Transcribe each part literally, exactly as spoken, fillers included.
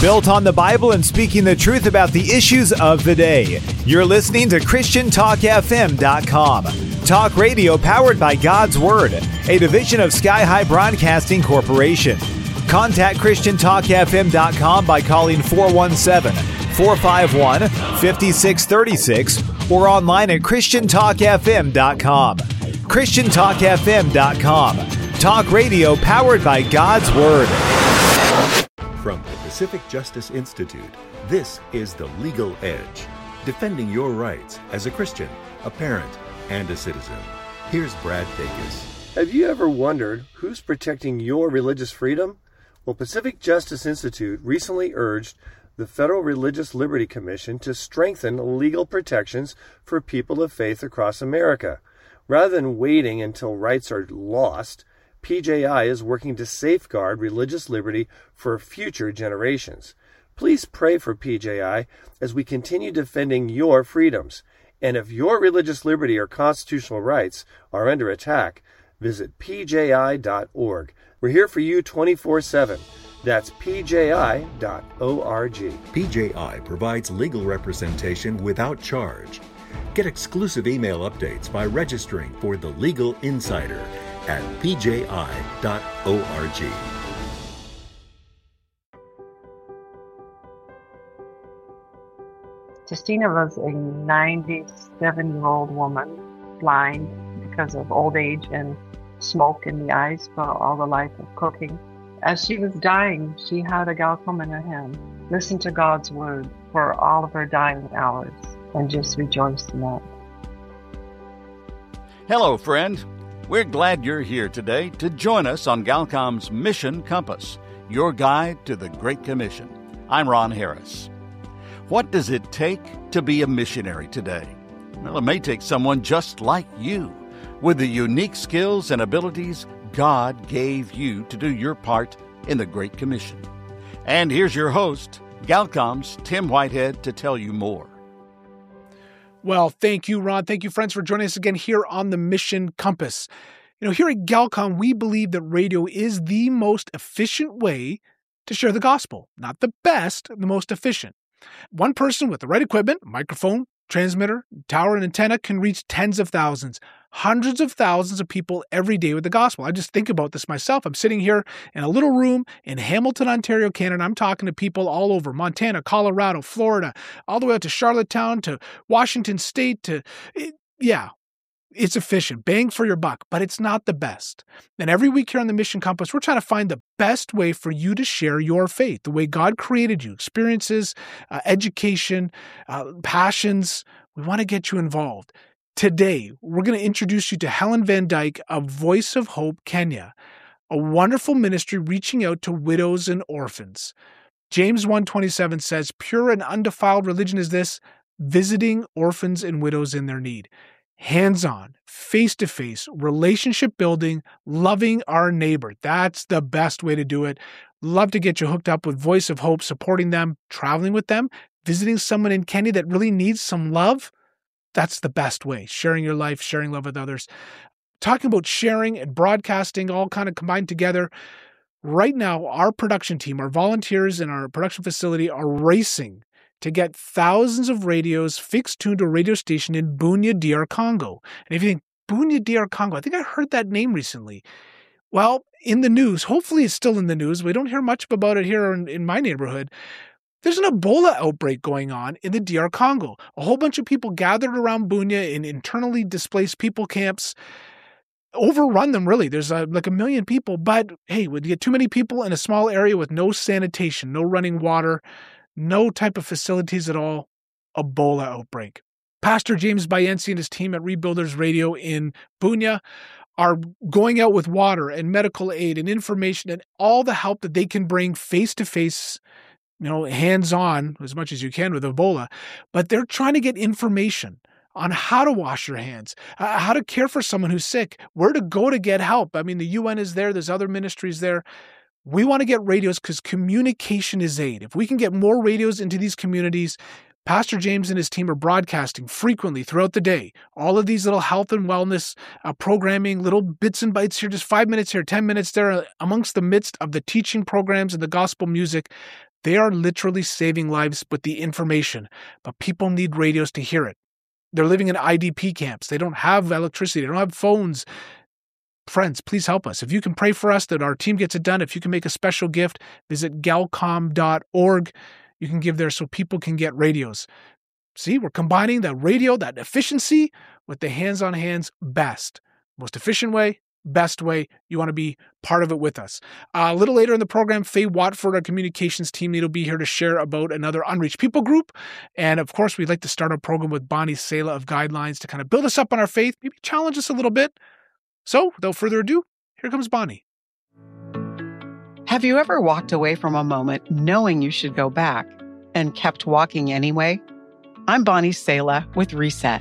Built on the Bible and speaking the truth about the issues of the day. You're listening to Christian Talk F M dot com. Talk radio powered by God's Word, a division of Sky High Broadcasting Corporation. Contact Christian Talk F M dot com by calling four one seven, four five one, five six three six or online at Christian Talk F M dot com. Christian Talk F M dot com. Talk radio powered by God's Word. From the Pacific Justice Institute, this is The Legal Edge, defending your rights as a Christian, a parent, and a citizen. Here's Brad Dacus. Have you ever wondered who's protecting your religious freedom? Well, Pacific Justice Institute recently urged the Federal Religious Liberty Commission to strengthen legal protections for people of faith across America. Rather than waiting until rights are lost, P J I is working to safeguard religious liberty for future generations. Please pray for P J I as we continue defending your freedoms. And if your religious liberty or constitutional rights are under attack, visit P J I dot org. We're here for you twenty-four seven. That's P J I dot org. P J I provides legal representation without charge. Get exclusive email updates by registering for The Legal Insider at P J I dot org. Justina was a ninety-seven-year-old woman, blind because of old age and smoke in the eyes for all the life of cooking. As she was dying, she had a Galcom in her hand. Listen to God's word for all of her dying hours and just rejoice in that. Hello, friend. We're glad you're here today to join us on Galcom's Mission Compass, your guide to the Great Commission. I'm Ron Harris. What does it take to be a missionary today? Well, it may take someone just like you, with the unique skills and abilities God gave you to do your part in the Great Commission. And here's your host, Galcom's Tim Whitehead, to tell you more. Well, thank you, Ron. Thank you, friends, for joining us again here on the Mission Compass. You know, here at Galcom, we believe that radio is the most efficient way to share the gospel. Not the best, the most efficient. One person with the right equipment, microphone, transmitter, tower, and antenna can reach tens of thousands, hundreds of thousands of people every day with the gospel. I just think about this myself. I'm sitting here in a little room in Hamilton, Ontario, Canada. I'm talking to people all over Montana, Colorado, Florida, all the way out to Charlottetown, to Washington State, to, it, yeah, it's efficient, bang for your buck, but it's not the best. And every week here on the Mission Compass, we're trying to find the best way for you to share your faith, the way God created you, experiences, uh, education, uh, passions. We want to get you involved. Today, we're going to introduce you to Helen Van Dyke of Voice of Hope Kenya, a wonderful ministry reaching out to widows and orphans. James one twenty-seven says, "Pure and undefiled religion is this, visiting orphans and widows in their need." Hands-on, face-to-face, relationship building, loving our neighbor. That's the best way to do it. Love to get you hooked up with Voice of Hope, supporting them, traveling with them, visiting someone in Kenya that really needs some love. That's the best way. Sharing your life, sharing love with others. Talking about sharing and broadcasting all kind of combined together. Right now, our production team, our volunteers in our production facility are racing to get thousands of radios fixed tuned to a radio station in Bunia, D R Congo. And if you think, Bunia, D R Congo, I think I heard that name recently. Well, in the news, hopefully it's still in the news. We don't hear much about it here in, in my neighborhood. There's an Ebola outbreak going on in the D R Congo. A whole bunch of people gathered around Bunia in internally displaced people camps. Overrun them, really. There's a, like a million people. But hey, when you get too many people in a small area with no sanitation, no running water, no type of facilities at all, Ebola outbreak. Pastor James Bayensi and his team at Rebuilders Radio in Bunia are going out with water and medical aid and information and all the help that they can bring face-to-face, you know, hands-on as much as you can with Ebola. But they're trying to get information on how to wash your hands, uh, how to care for someone who's sick, where to go to get help. I mean, the U N is there. There's other ministries there. We want to get radios because communication is aid. If we can get more radios into these communities, Pastor James and his team are broadcasting frequently throughout the day. All of these little health and wellness uh, programming, little bits and bites here, just five minutes here, ten minutes there, amongst the midst of the teaching programs and the gospel music. They are literally saving lives with the information, but people need radios to hear it. They're living in I D P camps. They don't have electricity. They don't have phones. Friends, please help us. If you can pray for us that our team gets it done, if you can make a special gift, visit galcom dot org. You can give there so people can get radios. See, we're combining that radio, that efficiency, with the hands-on-hands best. Most efficient way, best way. You want to be part of it with us. Uh, a little later in the program, Faye Watford, our communications team lead, will be here to share about another unreached people group. And of course, we'd like to start our program with Bonnie Sala of Guidelines to kind of build us up on our faith, maybe challenge us a little bit. So, without further ado, here comes Bonnie. Have you ever walked away from a moment knowing you should go back and kept walking anyway? I'm Bonnie Sala with Reset.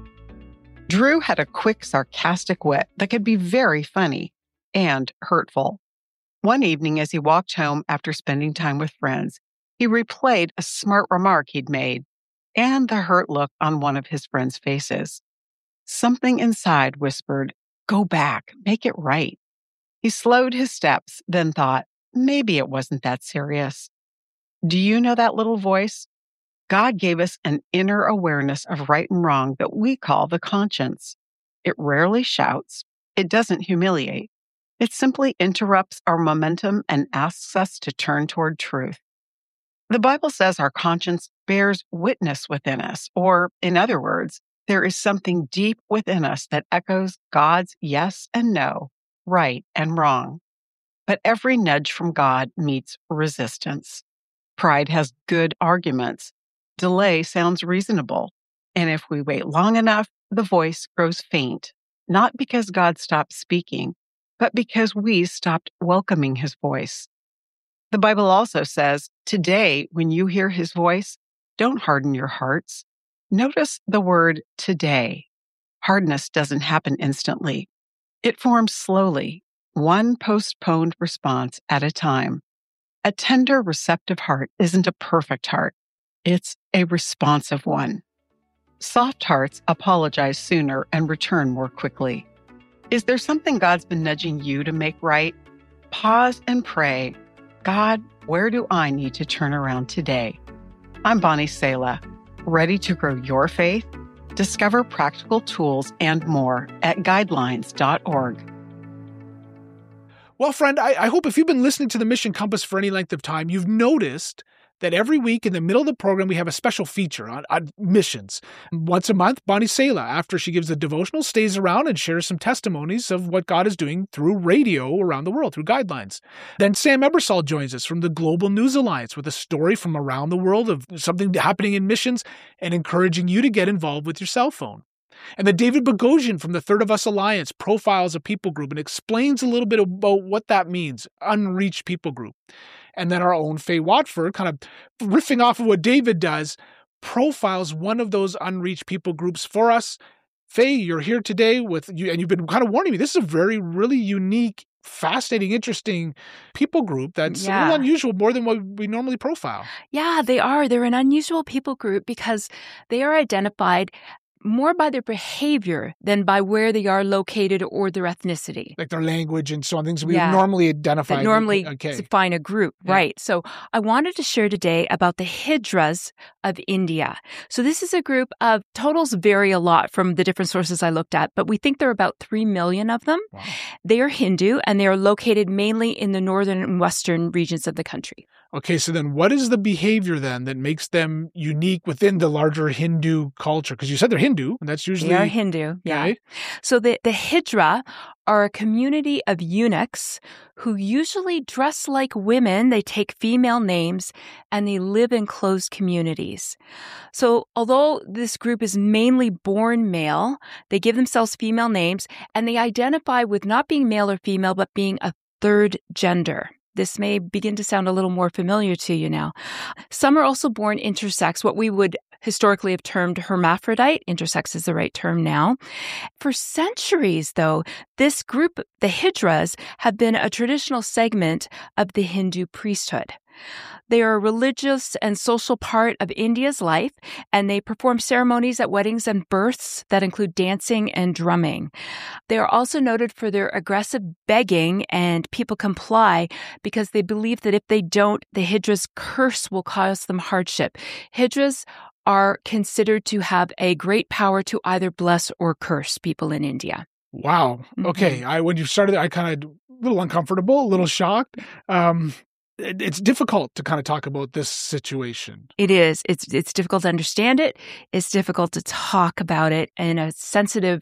Drew had a quick, sarcastic wit that could be very funny and hurtful. One evening, as he walked home after spending time with friends, he replayed a smart remark he'd made and the hurt look on one of his friends' faces. Something inside whispered, "Go back, make it right." He slowed his steps, then thought, maybe it wasn't that serious. Do you know that little voice? God gave us an inner awareness of right and wrong that we call the conscience. It rarely shouts. It doesn't humiliate. It simply interrupts our momentum and asks us to turn toward truth. The Bible says our conscience bears witness within us, or in other words, there is something deep within us that echoes God's yes and no, right and wrong. But every nudge from God meets resistance. Pride has good arguments. Delay sounds reasonable. And if we wait long enough, the voice grows faint, not because God stopped speaking, but because we stopped welcoming his voice. The Bible also says, today, when you hear his voice, don't harden your hearts. Notice the word today. Hardness doesn't happen instantly. It forms slowly, one postponed response at a time. A tender, receptive heart isn't a perfect heart. It's a responsive one. Soft hearts apologize sooner and return more quickly. Is there something God's been nudging you to make right? Pause and pray. God, where do I need to turn around today? I'm Bonnie Sala, ready to grow your faith? Discover practical tools and more at guidelines dot org. Well, friend, I, I hope if you've been listening to the Mission Compass for any length of time, you've noticed that every week in the middle of the program, we have a special feature on, on missions. Once a month, Bonnie Sala, after she gives the devotional, stays around and shares some testimonies of what God is doing through radio around the world, through Guidelines. Then Sam Ebersol joins us from the Global News Alliance with a story from around the world of something happening in missions and encouraging you to get involved with your cell phone. And then David Bogosian from the Third of Us Alliance profiles a people group and explains a little bit about what that means, unreached people group. And then our own Faye Watford, kind of riffing off of what David does, profiles one of those unreached people groups for us. Faye, you're here today with you, and you've been kind of warning me. This is a very, really unique, fascinating, interesting people group that's yeah. a little unusual, more than what we normally profile. Yeah, they are. They're an unusual people group because they are identified more by their behavior than by where they are located or their ethnicity. Like their language and so on, things we yeah. normally identify. That normally okay. define a group, yeah. right? So I wanted to share today about the Hijras of India. So this is a group of, totals vary a lot from the different sources I looked at, but we think there are about three million of them. Wow. They are Hindu, and they are located mainly in the northern and western regions of the country. Okay, so then what is the behavior then that makes them unique within the larger Hindu culture? Because you said they're Hindu, and that's usually... They are Hindu, yeah. Right? So the, the Hijra are a community of eunuchs who usually dress like women. They take female names, and they live in closed communities. So although this group is mainly born male, they give themselves female names, and they identify with not being male or female, but being a third gender. This may begin to sound a little more familiar to you now. Some are also born intersex, what we would historically have termed hermaphrodite. Intersex is the right term now. For centuries, though, this group, the Hijras, have been a traditional segment of the Hindu priesthood. They are a religious and social part of India's life, and they perform ceremonies at weddings and births that include dancing and drumming. They are also noted for their aggressive begging, and people comply because they believe that if they don't, the Hijras' curse will cause them hardship. Hijras are considered to have a great power to either bless or curse people in India. Wow. Okay. Mm-hmm. I when you started, I kind of a little uncomfortable, a little shocked. Um, it, it's difficult to kind of talk about this situation. It is. It's it's difficult to understand it. It's difficult to talk about it in a sensitive,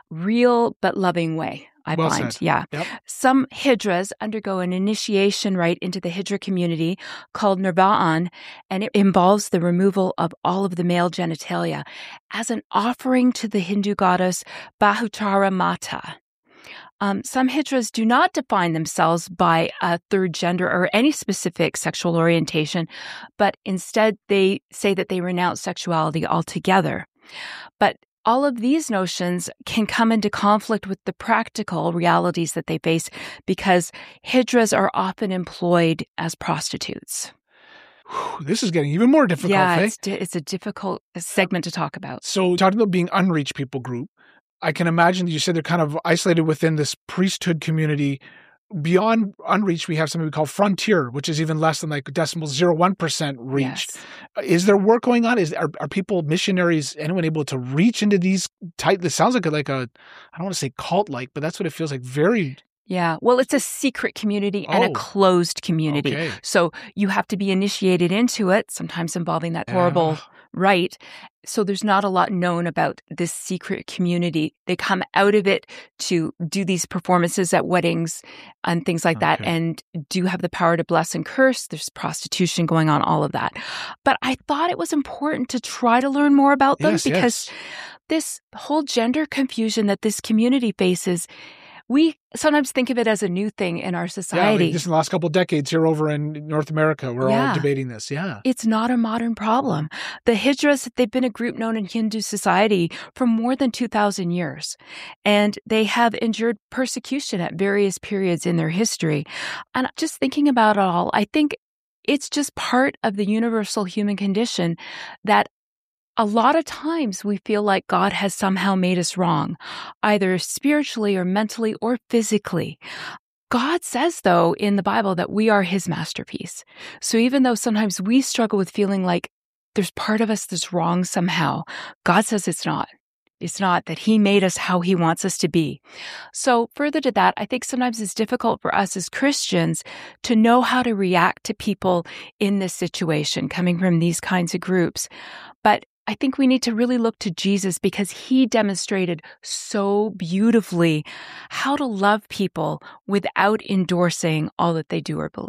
real but loving way. I well find, said. yeah. Yep. Some Hijras undergo an initiation rite into the Hijra community called Nirvaan, and it involves the removal of all of the male genitalia as an offering to the Hindu goddess Bahuchara Mata. Um, some Hijras do not define themselves by a third gender or any specific sexual orientation, but instead they say that they renounce sexuality altogether. But all of these notions can come into conflict with the practical realities that they face because Hijras are often employed as prostitutes. Whew, this is getting even more difficult. Yeah, eh? it's, di- it's a difficult segment to talk about. So talking about being unreached people group, I can imagine that you said they're kind of isolated within this priesthood community. Beyond unreached, we have something we call frontier, which is even less than like decimal zero one percent reached. Yes. Is there work going on? Is are, are people, missionaries, anyone able to reach into these tight? This sounds like a, like a, I don't want to say cult-like, but that's what it feels like. Very. Yeah. Well, it's a secret community and oh. a closed community. Okay. So you have to be initiated into it, sometimes involving that horrible uh. rite. So there's not a lot known about this secret community. They come out of it to do these performances at weddings and things like that, okay. and do have the power to bless and curse. There's prostitution going on, all of that. But I thought it was important to try to learn more about them yes, because yes. this whole gender confusion that this community faces, we sometimes think of it as a new thing in our society. Yeah, like just in the last couple of decades here over in North America, we're yeah. all debating this. Yeah. It's not a modern problem. The Hijras, they've been a group known in Hindu society for more than two thousand years, and they have endured persecution at various periods in their history. And just thinking about it all, I think it's just part of the universal human condition that a lot of times we feel like God has somehow made us wrong, either spiritually or mentally or physically. God says, though, in the Bible that we are his masterpiece. So even though sometimes we struggle with feeling like there's part of us that's wrong somehow, God says it's not. It's not, that he made us how he wants us to be. So further to that, I think sometimes it's difficult for us as Christians to know how to react to people in this situation, coming from these kinds of groups. But I think we need to really look to Jesus because he demonstrated so beautifully how to love people without endorsing all that they do or believe.